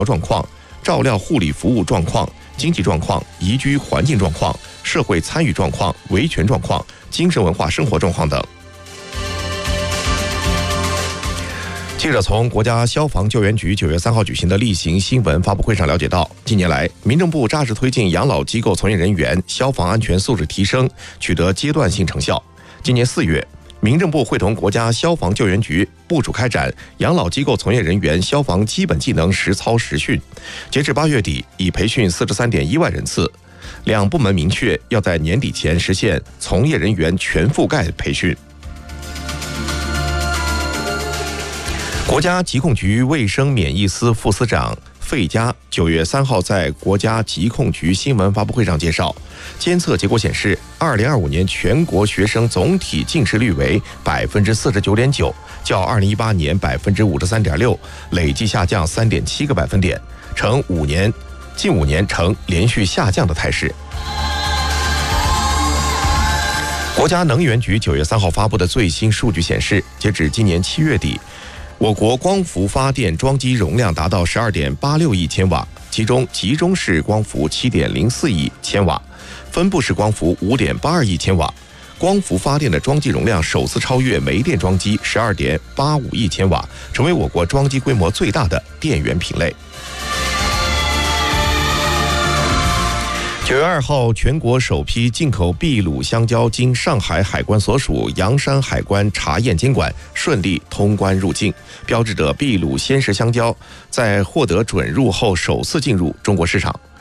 状况、照料护理服务状况、经济状况、宜居环境状况、社会参与状况、维权状况、精神文化生活状况等。记者从国家消防救援局9月3号举行的例行新闻发布会上了解到，近年来，民政部扎实推进养老机构从业人员消防安全素质提升，取得阶段性成效。今年4月，民政部会同国家消防救援局部署开展养老机构从业人员消防基本技能实操实训，截至8月底，已培训43.1万人次。两部门明确要在年底前实现从业人员全覆盖培训。国家疾控局卫生免疫司副司长费佳9月3号在国家疾控局新闻发布会上介绍，监测结果显示，2025年全国学生总体近视率为49.9%，较2018年53.6%累计下降3.7个百分点，近5年呈连续下降的态势。国家能源局9月3号发布的最新数据显示，截止今年7月底，我国光伏发电装机容量达到12.86亿千瓦，其中集中式光伏7.04亿千瓦，分布式光伏5.82亿千瓦。光伏发电的装机容量首次超越煤电装机12.85亿千瓦，成为我国装机规模最大的电源品类。9月2号，全国首批进口秘鲁香蕉经上海海关所属洋山海关查验监管，顺利通关入境，标志着秘鲁鲜食香蕉在获得准入后首次进入中国市场。